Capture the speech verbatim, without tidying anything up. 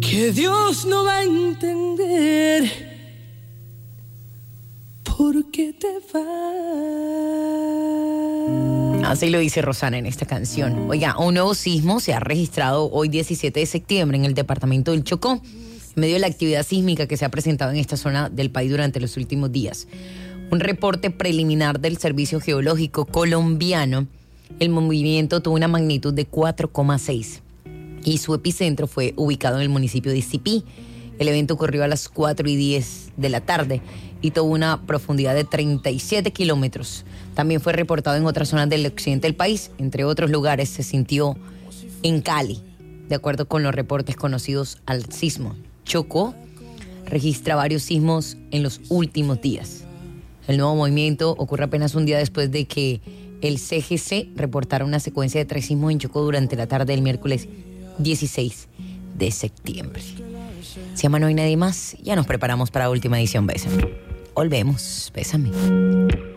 que Dios no va a entender por qué te vas. Así lo dice Rosana en esta canción. Oiga, un nuevo sismo se ha registrado hoy diecisiete de septiembre en el departamento del Chocó, en medio de la actividad sísmica que se ha presentado en esta zona del país durante los últimos días. Un reporte preliminar del Servicio Geológico Colombiano, el movimiento tuvo una magnitud de cuatro coma seis y su epicentro fue ubicado en el municipio de Sipí. El evento ocurrió a las cuatro y diez de la tarde y tuvo una profundidad de treinta y siete kilómetros. También fue reportado en otras zonas del occidente del país. Entre otros lugares se sintió en Cali, de acuerdo con los reportes conocidos al sismo. Chocó registra varios sismos en los últimos días. El nuevo movimiento ocurre apenas un día después de que el C G C reportara una secuencia de tres sismos en Chocó durante la tarde del miércoles dieciséis de septiembre. Si ama no hay nadie más, ya nos preparamos para la última edición. Bésame. Volvemos. Bésame.